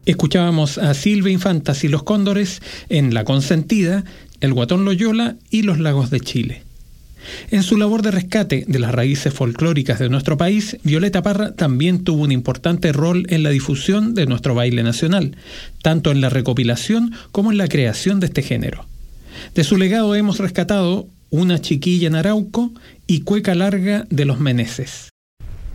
Escuchábamos a Silvia Infantas y los Cóndores en La Consentida, El Guatón Loyola y Los Lagos de Chile. En su labor de rescate de las raíces folclóricas de nuestro país, Violeta Parra también tuvo un importante rol en la difusión de nuestro baile nacional, tanto en la recopilación como en la creación de este género. De su legado hemos rescatado Una chiquilla en Arauco y Cueca Larga de los Meneses.